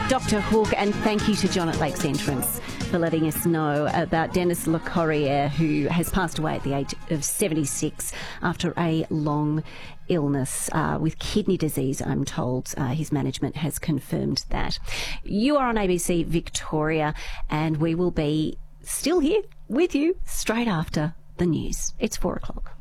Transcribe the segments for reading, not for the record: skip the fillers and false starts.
Dr. Hook, and thank you to John at Lakes Entrance for letting us know about Dennis Le Corriere, who has passed away at the age of 76 after a long illness with kidney disease, I'm told. His management has confirmed that. You are on ABC Victoria, and we will be still here with you straight after the news. It's 4 o'clock.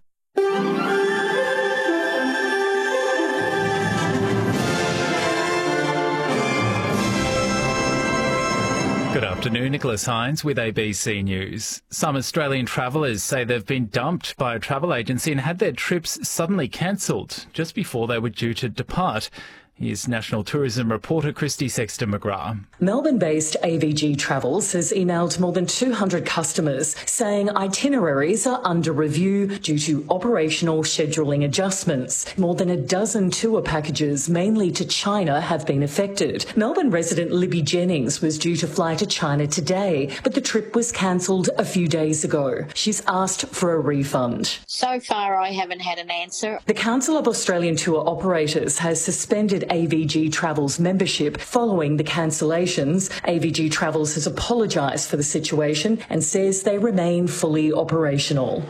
Good afternoon, Nicholas Hines with ABC News. Some Australian travellers say they've been dumped by a travel agency and had their trips suddenly cancelled just before they were due to depart. Here's National Tourism reporter Christy Sexton-McGrath. Melbourne-based AVG Travels has emailed more than 200 customers saying itineraries are under review due to operational scheduling adjustments. More than a dozen tour packages, mainly to China, have been affected. Melbourne resident Libby Jennings was due to fly to China today, but the trip was cancelled a few days ago. She's asked for a refund. So far, I haven't had an answer. The Council of Australian Tour Operators has suspended AVG Travels membership following the cancellations. AVG Travels has apologised for the situation and says they remain fully operational.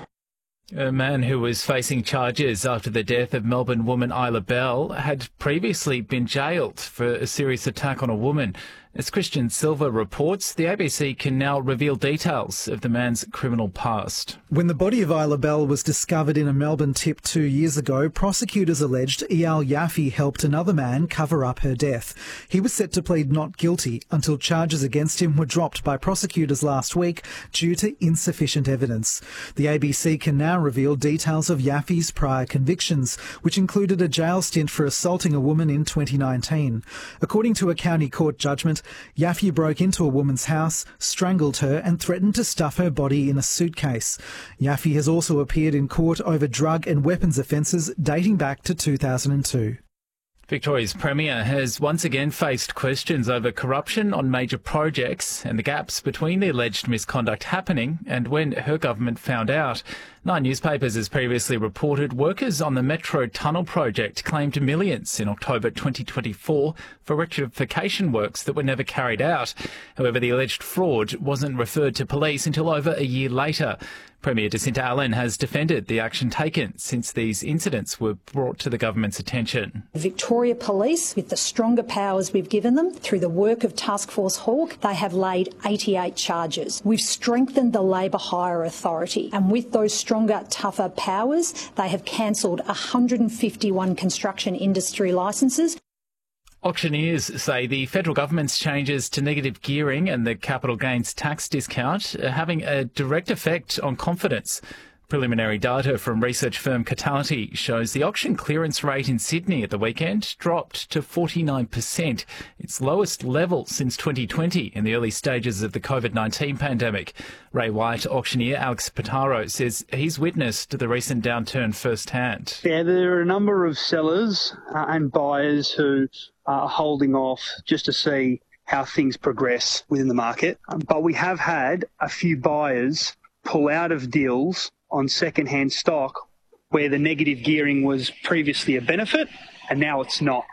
A man who was facing charges after the death of Melbourne woman Isla Bell had previously been jailed for a serious attack on a woman. As Christian Silva reports, the ABC can now reveal details of the man's criminal past. When the body of Isla Bell was discovered in a Melbourne tip 2 years ago, prosecutors alleged Eyal Yaffe helped another man cover up her death. He was set to plead not guilty until charges against him were dropped by prosecutors last week due to insufficient evidence. The ABC can now reveal details of Yaffe's prior convictions, which included a jail stint for assaulting a woman in 2019. According to a county court judgment, Yaffe broke into a woman's house, strangled her and threatened to stuff her body in a suitcase. Yaffe has also appeared in court over drug and weapons offences dating back to 2002. Victoria's Premier has once again faced questions over corruption on major projects and the gaps between the alleged misconduct happening and when her government found out. Nine newspapers has previously reported workers on the Metro Tunnel project claimed millions in October 2024 for rectification works that were never carried out. However, the alleged fraud wasn't referred to police until over a year later. Premier Jacinta Allen has defended the action taken since these incidents were brought to the government's attention. Victoria Police, with the stronger powers we've given them through the work of Task Force Hawk, they have laid 88 charges. We've strengthened the Labour Hire Authority, and with those stronger, tougher powers, they have cancelled 151 construction industry licences. Auctioneers say the federal government's changes to negative gearing and the capital gains tax discount are having a direct effect on confidence. Preliminary data from research firm Catality shows the auction clearance rate in Sydney at the weekend dropped to 49%, its lowest level since 2020 in the early stages of the COVID-19 pandemic. Ray White auctioneer Alex Pitaro says he's witnessed the recent downturn firsthand. Yeah, there are a number of sellers and buyers who are holding off just to see how things progress within the market. But we have had a few buyers pull out of deals on second-hand stock where the negative gearing was previously a benefit and now it's not.